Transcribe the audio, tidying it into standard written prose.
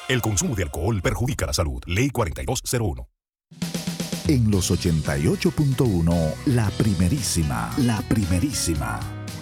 El consumo de alcohol perjudica la salud. Ley 4201. En los 88.1, la primerísima.